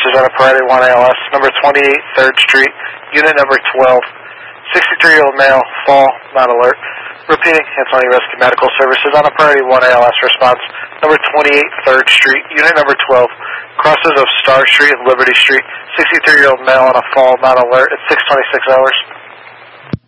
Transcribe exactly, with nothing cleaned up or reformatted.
services on a Priority one A L S, number twenty-eight, third Street, unit number twelve. sixty-three-year-old male, fall, not alert. Repeating, Antonio Rescue Medical Services on a Priority one A L S response, number twenty-eight, third Street, unit number twelve. Crosses of Star Street and Liberty Street. sixty-three-year-old male on a fall, not alert at six twenty-six hours.